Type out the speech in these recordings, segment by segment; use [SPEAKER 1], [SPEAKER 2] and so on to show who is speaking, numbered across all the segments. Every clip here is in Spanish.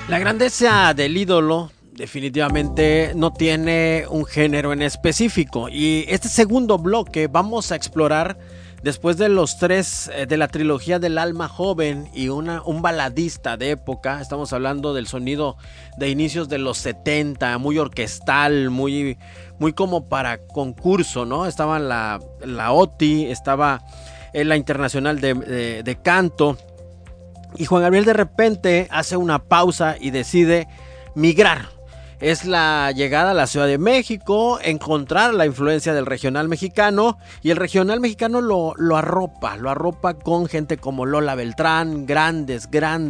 [SPEAKER 1] La grandeza del ídolo definitivamente no tiene un género en específico, y este segundo bloque vamos a explorar, después de los tres de la trilogía del alma joven y un baladista de época. Estamos hablando del sonido de inicios de los 70, muy orquestal, muy como para concurso, ¿no? Estaba la OTI, estaba la Internacional de Canto. Y Juan Gabriel de repente hace una pausa y decide migrar. Es la llegada a la Ciudad de México, encontrar la influencia del regional mexicano, y el regional mexicano lo arropa con gente como Lola Beltrán, grandes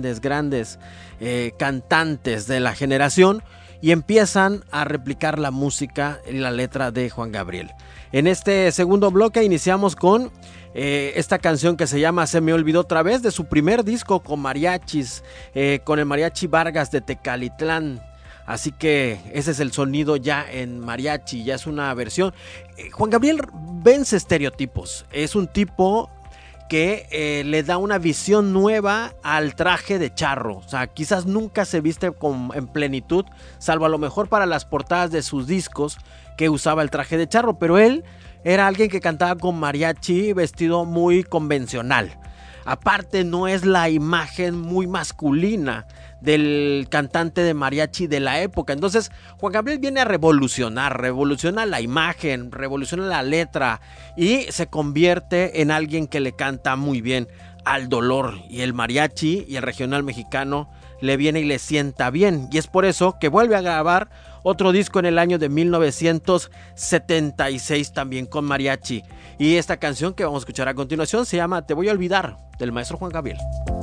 [SPEAKER 1] cantantes de la generación, y empiezan a replicar la música y la letra de Juan Gabriel. En este segundo bloque iniciamos con esta canción que se llama Se me olvidó otra vez, de su primer disco con mariachis, con el Mariachi Vargas de Tecalitlán. Así que ese es el sonido ya en mariachi, ya es una versión. Juan Gabriel vence estereotipos, es un tipo que le da una visión nueva al traje de charro. O sea, quizás nunca se viste en plenitud, salvo a lo mejor para las portadas de sus discos, que usaba el traje de charro, pero él era alguien que cantaba con mariachi vestido muy convencional. Aparte, no es la imagen muy masculina del cantante de mariachi de la época. Entonces Juan Gabriel viene a revoluciona la imagen, revoluciona la letra, y se convierte en alguien que le canta muy bien al dolor, y el mariachi y el regional mexicano le viene y le sienta bien, y es por eso que vuelve a grabar otro disco en el año de 1976 también con mariachi. Y esta canción que vamos a escuchar a continuación se llama Te voy a olvidar, del maestro Juan Gabriel.